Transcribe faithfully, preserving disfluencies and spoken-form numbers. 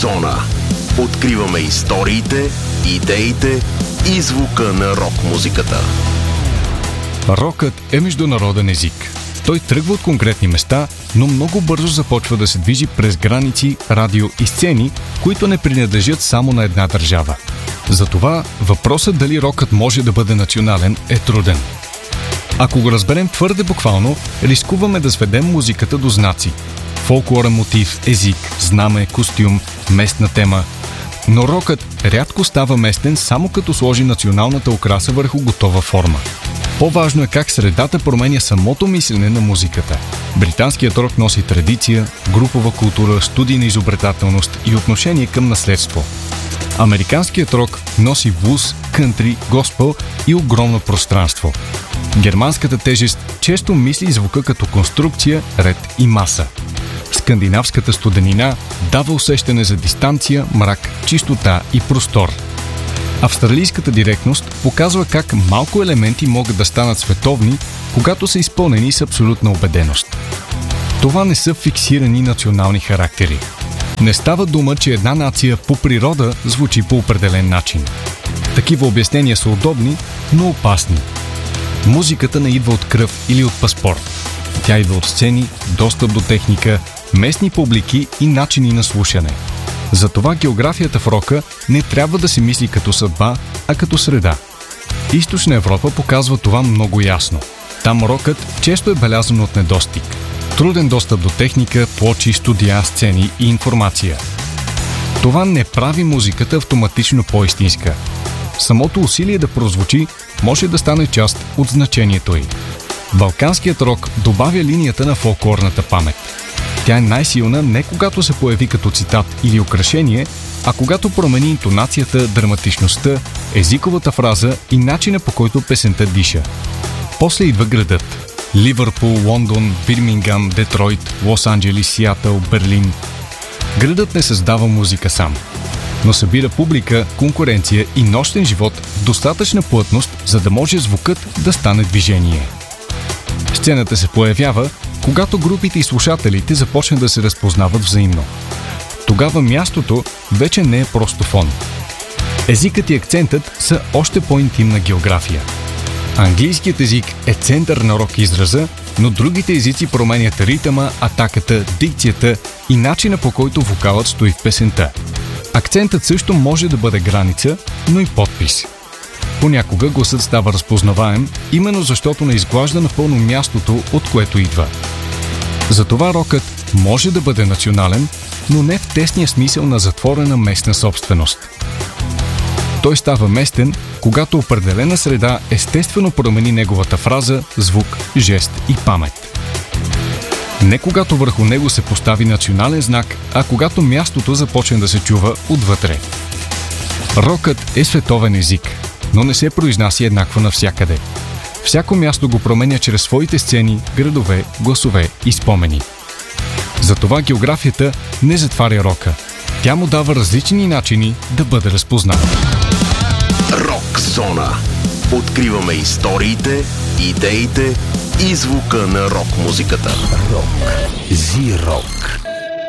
Зона. Откриваме историите, идеите и звука на рок-музиката. Рокът е международен език. Той тръгва от конкретни места, но много бързо започва да се движи през граници, радио и сцени, които не принадлежат само на една държава. Затова въпросът дали рокът може да бъде национален е труден. Ако го разберем твърде буквално, рискуваме да сведем музиката до знаци. Фолклорен мотив, език, знаме, костюм, местна тема. Но рокът рядко става местен само като сложи националната украса върху готова форма. По-важно е как средата променя самото мислене на музиката. Британският рок носи традиция, групова култура, студийна изобретателност и отношение към наследство. Американският рок носи блуз, кънтри, госпел и огромно пространство. Германската тежест често мисли звука като конструкция, ред и маса. Скандинавската студенина дава усещане за дистанция, мрак, чистота и простор. Австралийската директност показва как малко елементи могат да станат световни, когато са изпълнени с абсолютна убеденост. Това не са фиксирани национални характери. Не става дума, че една нация по природа звучи по определен начин. Такива обяснения са удобни, но опасни. Музиката не идва от кръв или от паспорт. Тя идва от сцени, достъп до техника, местни публики и начини на слушане. Затова географията в рока не трябва да се мисли като съдба, а като среда. Източна Европа показва това много ясно. Там рокът често е белязан от недостиг. Труден достъп до техника, плочи, студия, сцени и информация. Това не прави музиката автоматично по-истинска. Самото усилие да прозвучи може да стане част от значението й. Балканският рок добавя линията на фолклорната памет. Тя е най-силна не когато се появи като цитат или украшение, а когато промени интонацията, драматичността, езиковата фраза и начина, по който песента диша. После идва градът. Ливърпул, Лондон, Бирмингам, Детройт, Лос-Анджелис, Сиатъл, Берлин. Градът не създава музика сам, но събира публика, конкуренция и нощен живот в достатъчна плътност, за да може звукът да стане движение. Сцената се появява, когато групите и слушателите започнат да се разпознават взаимно. Тогава мястото вече не е просто фон. Езикът и акцентът са още по-интимна география. Английският език е център на рок израза, но другите езици променят ритъма, атаката, дикцията и начина, по който вокалът стои в песента. Акцентът също може да бъде граница, но и подпис. Понякога гласът става разпознаваем, именно защото не изглажда напълно мястото, от което идва. Затова рокът може да бъде национален, но не в тесния смисъл на затворена местна собственост. Той става местен, когато определена среда естествено промени неговата фраза, звук, жест и памет. Не когато върху него се постави национален знак, а когато мястото започне да се чува отвътре. Рокът е световен език, но не се произнася еднакво навсякъде. Всяко място го променя чрез своите сцени, градове, гласове и спомени. Затова географията не затваря рока. Тя му дава различни начини да бъде разпознат. Рок Зона. Откриваме историите, идеите и звука на рок-музиката. Рок. Зи-рок.